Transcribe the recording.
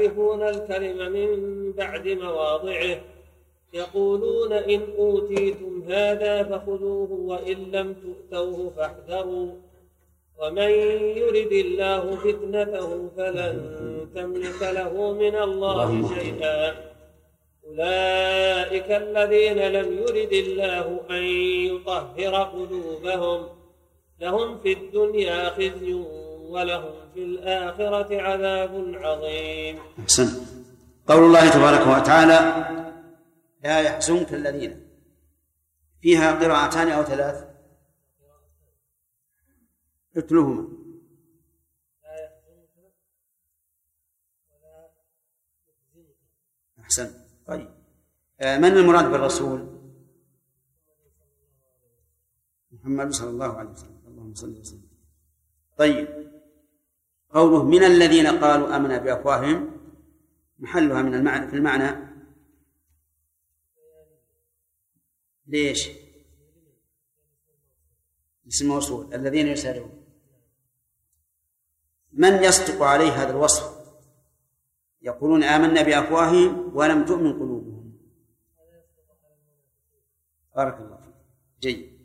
يحرفون الكلم من بعد مواضعه يقولون إن أوتيتم هذا فخذوه وإن لم تؤتوه فاحذروا ومن يرد الله فتنته فلن تملك له من الله شيئا أولئك الذين لم يرد الله أن يطهر قلوبهم لهم في الدنيا خزي ولهم في الآخرة عذاب عظيم. أحسن. قول الله تبارك وتعالى لا يحزنك الذين، فيها قراءتان أو ثلاث؟ اتلوهما. أحسن. طيب من المراد بالرسول؟ محمد صلى الله عليه وسلم. اللهم صل وسلم. طيب قوله من الذين قالوا آمنا بأفواههم محلها من المعنى في المعنى ليش؟ اسم موصول الذين يسارعون. من يصدق عليه هذا الوصف؟ يقولون آمنا بأفواههم ولم تؤمن قلوبهم. بارك الله فيك. جيد.